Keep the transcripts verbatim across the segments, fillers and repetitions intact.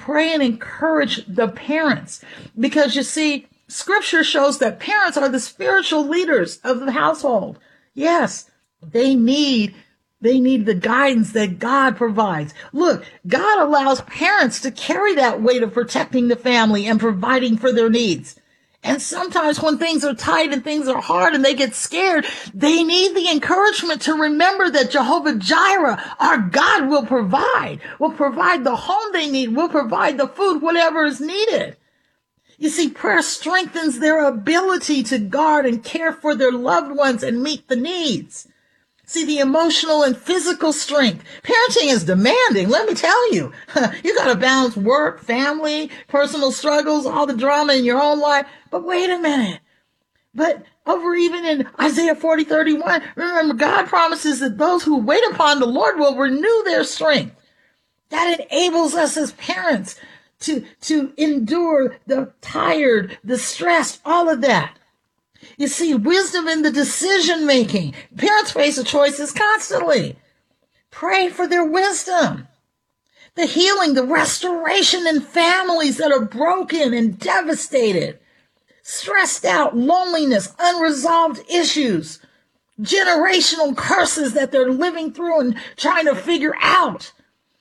pray and encourage the parents, because you see, Scripture shows that parents are the spiritual leaders of the household. Yes, they need They need the guidance that God provides. Look, God allows parents to carry that weight of protecting the family and providing for their needs. And sometimes when things are tight and things are hard and they get scared, they need the encouragement to remember that Jehovah Jireh, our God, will provide, will provide the home they need, will provide the food, whatever is needed. You see, prayer strengthens their ability to guard and care for their loved ones and meet the needs. See, the emotional and physical strength. Parenting is demanding, let me tell you. You got to balance work, family, personal struggles, all the drama in your own life. But wait a minute. But over even in Isaiah forty thirty-one, remember, God promises that those who wait upon the Lord will renew their strength. That enables us as parents to, to endure the tired, the stressed, all of that. You see, wisdom in the decision making. Parents face the choices constantly. Pray for their wisdom. The healing, the restoration in families that are broken and devastated. Stressed out, loneliness, unresolved issues. Generational curses that they're living through and trying to figure out.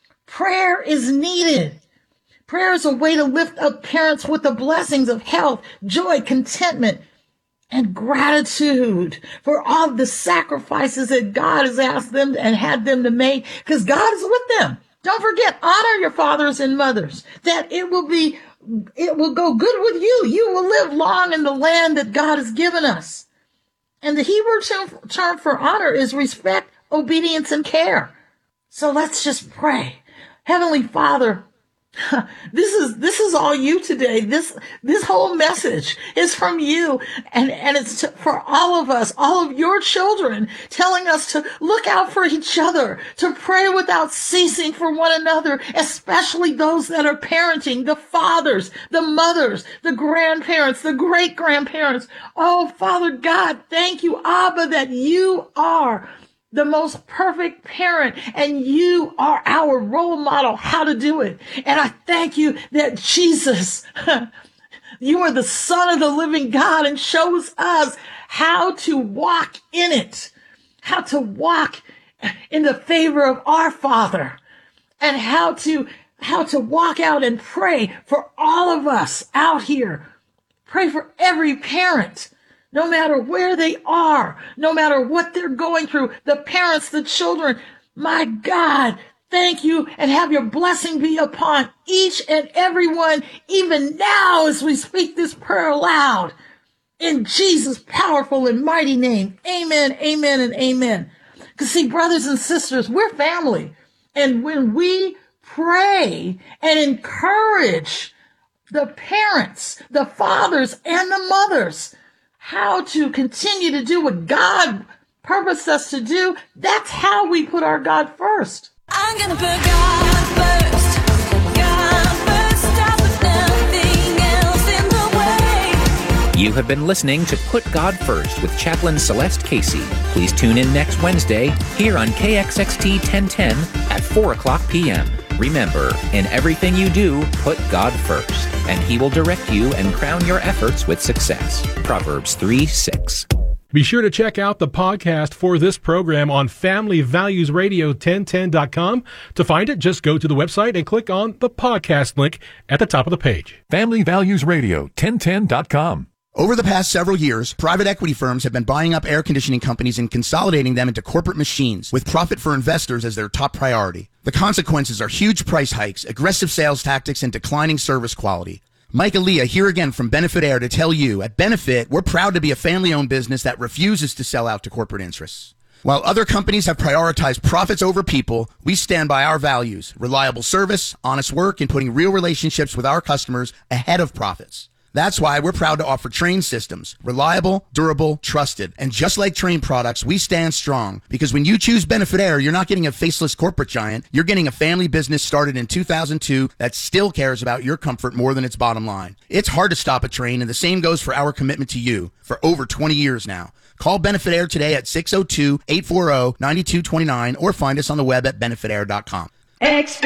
Prayer is needed. Prayer is a way to lift up parents with the blessings of health, joy, contentment, and gratitude for all the sacrifices that God has asked them and had them to make, because God is with them. Don't forget, honor your fathers and mothers, that it will be, it will go good with you. You will live long in the land that God has given us. And the Hebrew term, term for honor is respect, obedience, and care. So let's just pray. Heavenly Father, This is, this is all you today. This, this whole message is from you. And, and it's to, for all of us, all of your children, telling us to look out for each other, to pray without ceasing for one another, especially those that are parenting, the fathers, the mothers, the grandparents, the great grandparents. Oh, Father God, thank you, Abba, that you are the most perfect parent, and you are our role model how to do it. And I thank you that Jesus, you are the Son of the living God and shows us how to walk in it, how to walk in the favor of our Father, and how to, how to walk out and pray for all of us out here. Pray for every parent. No matter where they are, no matter what they're going through, the parents, the children, my God, thank you, and have your blessing be upon each and every one, even now as we speak this prayer aloud. In Jesus' powerful and mighty name, amen, amen, and amen. Because see, brothers and sisters, we're family. And when we pray and encourage the parents, the fathers, and the mothers, how to continue to do what God purposed us to do, that's how we put our God first. I'm gonna put God first. God first. Stop with nothing else in the way. You have been listening to Put God First with Chaplain Celeste Casey. Please tune in next Wednesday here on K X X T ten ten at four o'clock p.m. Remember, in everything you do, put God first, and He will direct you and crown your efforts with success. Proverbs three six. Be sure to check out the podcast for this program on family values radio ten ten dot com. To find it, just go to the website and click on the podcast link at the top of the page. family values radio ten ten dot com. Over the past several years, private equity firms have been buying up air conditioning companies and consolidating them into corporate machines with profit for investors as their top priority. The consequences are huge price hikes, aggressive sales tactics, and declining service quality. Mike Aaliyah here again from Benefit Air to tell you, at Benefit, we're proud to be a family-owned business that refuses to sell out to corporate interests. While other companies have prioritized profits over people, we stand by our values: reliable service, honest work, and putting real relationships with our customers ahead of profits. That's why we're proud to offer Trane systems. Reliable, durable, trusted. And just like Trane products, we stand strong. Because when you choose Benefit Air, you're not getting a faceless corporate giant. You're getting a family business started in two thousand two that still cares about your comfort more than its bottom line. It's hard to stop a Trane, and the same goes for our commitment to you for over twenty years now. Call Benefit Air today at six oh two, eight four zero, nine two two nine or find us on the web at benefit air dot com.